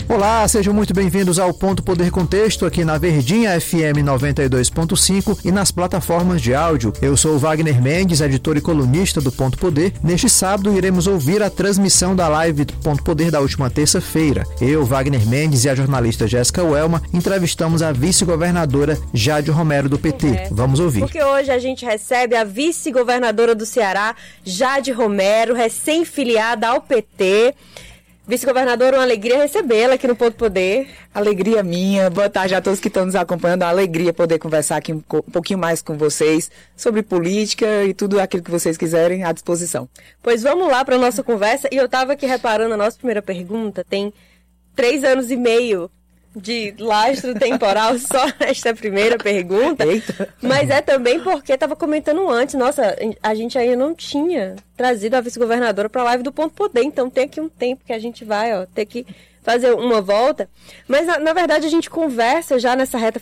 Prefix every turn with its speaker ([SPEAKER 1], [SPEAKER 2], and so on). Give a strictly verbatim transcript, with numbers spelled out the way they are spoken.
[SPEAKER 1] Olá, sejam muito bem-vindos ao Ponto Poder Contexto aqui na Verdinha F M noventa e dois ponto cinco e nas plataformas de áudio. Eu sou o Wagner Mendes, editor e colunista do Ponto Poder. Neste sábado iremos ouvir a transmissão da live do Ponto Poder da última terça-feira. Eu, Wagner Mendes e a jornalista Jéssica Welma entrevistamos a vice-governadora Jade Romero do P T. É, Vamos ouvir.
[SPEAKER 2] Porque hoje a gente recebe a vice-governadora do Ceará, Jade Romero, recém-filiada ao P T. Vice-governadora, uma alegria recebê-la aqui no Ponto Poder.
[SPEAKER 3] Alegria minha. Boa tarde a todos que estão nos acompanhando. Uma alegria poder conversar aqui um pouquinho mais com vocês sobre política e tudo aquilo que vocês quiserem à disposição.
[SPEAKER 2] Pois vamos lá para a nossa conversa. E eu estava aqui reparando a nossa primeira pergunta. Tem três anos e meio de lastro temporal só nesta primeira pergunta.
[SPEAKER 3] Eita.
[SPEAKER 2] Mas é também porque estava comentando antes, nossa, a gente ainda não tinha trazido a vice-governadora para a live do Ponto Poder, então tem aqui um tempo que a gente vai ó, ter que fazer uma volta. Mas, na, na verdade, a gente conversa já nessa reta